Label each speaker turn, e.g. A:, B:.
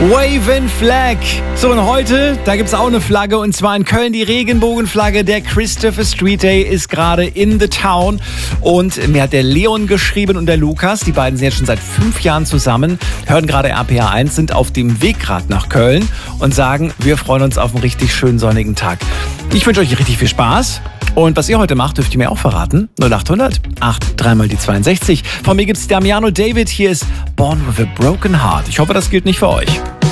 A: Waving Flag. So, und heute, da gibt es auch eine Flagge, und zwar in Köln die Regenbogenflagge. Der Christopher Street Day ist gerade in the town. Und mir hat der Leon geschrieben und der Lukas, die beiden sind jetzt schon seit 5 Jahren zusammen, hören gerade RPA 1, sind auf dem Weg gerade nach Köln und sagen, wir freuen uns auf einen richtig schönen sonnigen Tag. Ich wünsche euch richtig viel Spaß. Und was ihr heute macht, dürft ihr mir auch verraten. 0800 83 mal die 62. Von mir gibt's Damiano David. Hier ist Born with a Broken Heart. Ich hoffe, das gilt nicht für euch.